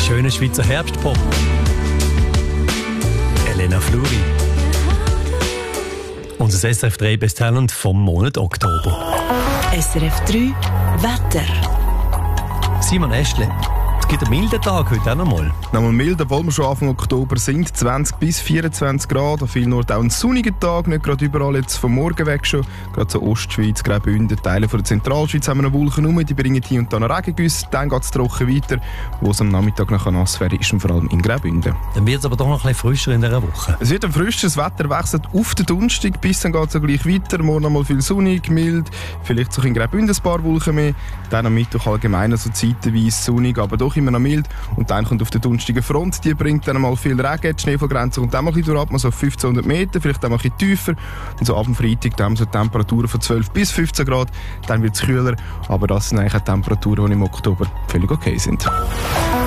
schöner Schweizer Herbstpop. Elena Fluri. Unser SRF 3 Best Talent vom Monat Oktober. SRF 3 Wetter. Simon Estle. Es gibt einen milden Tag heute auch noch mal. Nochmal mild, obwohl wir schon Anfang Oktober sind. 20 bis 24 Grad. An vielen Orten auch ein sonniger Tag. Nicht gerade überall jetzt vom Morgen weg schon. Gerade so Ostschweiz, Graubünden, Teile von der Zentralschweiz haben wir noch Wolken rum. Die bringen hier und da noch Regengüsse. Dann geht es trocken weiter. Wo es am Nachmittag noch nass wäre, ist vor allem in Graubünden. Dann wird es aber doch noch ein bisschen frischer in dieser Woche. Es wird ein frisches Wetter, wechselt auf den Donnerstag. Bis dann geht es gleich weiter. Morgen noch mal viel sonnig, mild. Vielleicht so in Graubünden ein paar Wolken mehr. Dann am Mittwoch allgemein so zeitweise sonnig, aber doch immer noch mild. Und dann kommt auf der Donnerstag eine Front, die bringt dann mal viel Regen, die Schneefallgrenze kommt dann mal ein bisschen durch, so auf 1500 Meter, vielleicht auch mal ein bisschen tiefer. Und so ab dem Freitag dann haben wir so Temperaturen von 12 bis 15 Grad, dann wird es kühler, aber das sind eigentlich auch Temperaturen, die im Oktober völlig okay sind.